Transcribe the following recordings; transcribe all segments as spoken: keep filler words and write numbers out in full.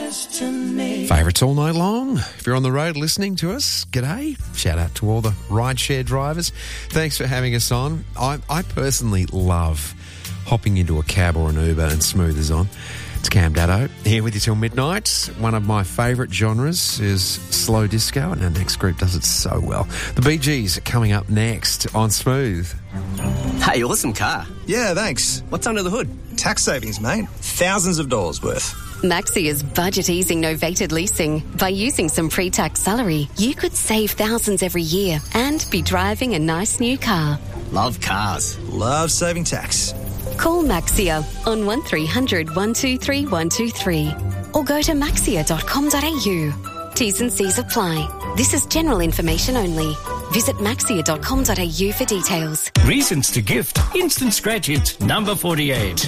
matters to me. Favourites all night long. If you're on the road listening to us, g'day. Shout out to all the rideshare drivers. Thanks for having us on. I, I personally love hopping into a cab or an Uber and Smooth is on. It's Cam Daddo here with you till midnight. One of my favourite genres is slow disco, and our next group does it so well. The Bee Gees are coming up next on Smooth. Hey, awesome car. Yeah, thanks. What's under the hood? Tax savings, mate. Thousands of dollars worth. Maxia's budget easing novated leasing. By using some pre-tax salary, you could save thousands every year and be driving a nice new car. Love cars. Love saving tax. Call Maxia on one three hundred, one two three, one two three or go to maxia dot com dot a u. T's and C's apply. This is general information only. Visit maxia dot com dot a u for details. Reasons to gift. Instant Scratch Hits, number forty-eight.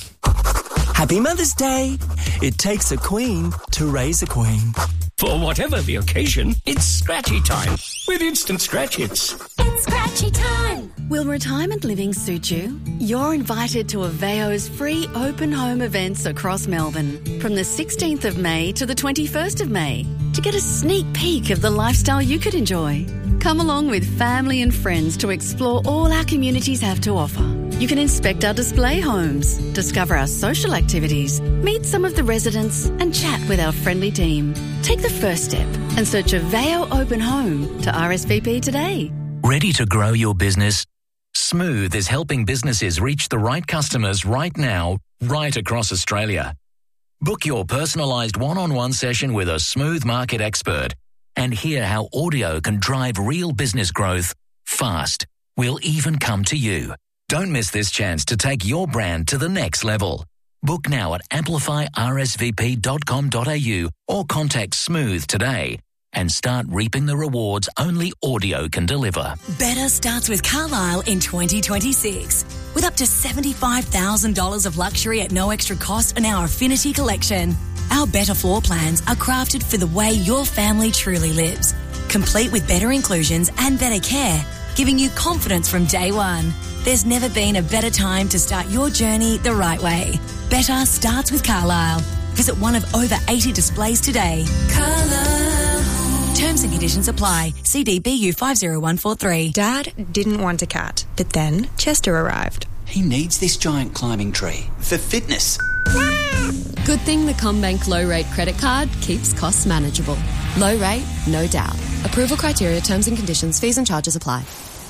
Happy Mother's Day. It takes a queen to raise a queen. For whatever the occasion, it's Scratchy time with Instant Scratch Hits. It's Scratchy time. Will retirement living suit you? You're invited to Aveo's free open home events across Melbourne from the sixteenth of May to the twenty-first of May to get a sneak peek of the lifestyle you could enjoy. Come along with family and friends to explore all our communities have to offer. You can inspect our display homes, discover our social activities, meet some of the residents and chat with our friendly team. Take the first step and search Aveo Open Home to R S V P today. Ready to grow your business? Smooth is helping businesses reach the right customers right now, right across Australia. Book your personalised one-on-one session with a Smooth market expert and hear how audio can drive real business growth fast. We'll even come to you. Don't miss this chance to take your brand to the next level. Book now at amplify r s v p dot com dot a u or contact Smooth today and start reaping the rewards only audio can deliver. Better starts with Carlisle in twenty twenty-six. With up to seventy-five thousand dollars of luxury at no extra cost in our Affinity collection. Our Better floor plans are crafted for the way your family truly lives. Complete with better inclusions and better care, giving you confidence from day one. There's never been a better time to start your journey the right way. Better starts with Carlisle. Visit one of over eighty displays today. Carlisle. Terms and conditions apply. C D B U five zero one four three. Dad didn't want a cat, but then Chester arrived. He needs this giant climbing tree for fitness. Good thing the CommBank low rate credit card keeps costs manageable. Low rate, no doubt. Approval criteria, terms and conditions, fees and charges apply.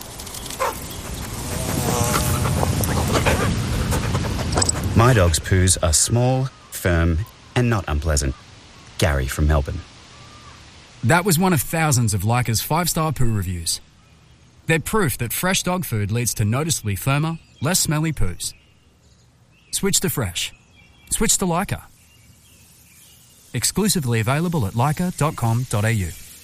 My dog's poos are small, firm, and not unpleasant. Gary from Melbourne. That was one of thousands of Leica's five-star poo reviews. They're proof that fresh dog food leads to noticeably firmer, less smelly poos. Switch to fresh. Switch to Leica. Exclusively available at leica dot com dot a u.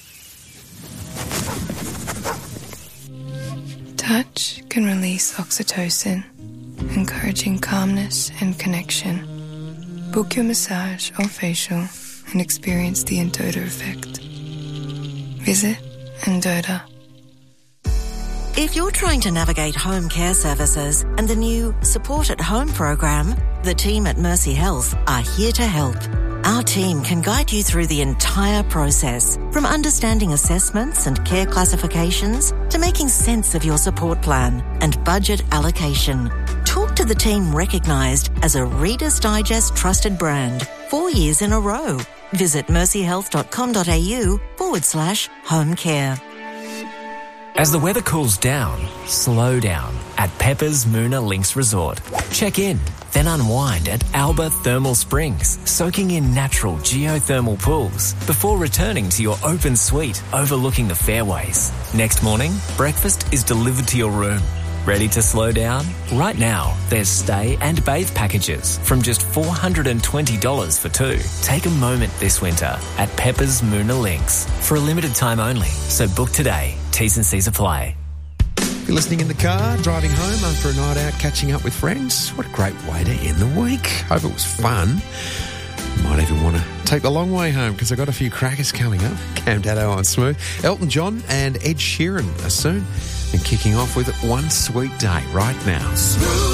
Touch can release oxytocin, encouraging calmness and connection. Book your massage or facial and experience the Endota effect. Visit Endota. If you're trying to navigate home care services and the new Support at Home program, the team at Mercy Health are here to help. Our team can guide you through the entire process, from understanding assessments and care classifications to making sense of your support plan and budget allocation. Talk to the team recognised as a Reader's Digest trusted brand four years in a row. Visit mercyhealth dot com dot a u forward slash home care. As the weather cools down, slow down at Pepper's Moona Links Resort. Check in, then unwind at Alba Thermal Springs, soaking in natural geothermal pools before returning to your open suite overlooking the fairways. Next morning, breakfast is delivered to your room. Ready to slow down? Right now, there's stay and bathe packages from just four hundred twenty dollars for two. Take a moment this winter at Pepper's Moona Links for a limited time only, so book today. T's and C's apply. If you're listening in the car, driving home after a night out, catching up with friends, what a great way to end the week. Hope it was fun. Might even want to take the long way home because I've got a few crackers coming up. Cam Daddo on Smooth. Elton John and Ed Sheeran are soon. And kicking off with One Sweet Day right now. Smooth.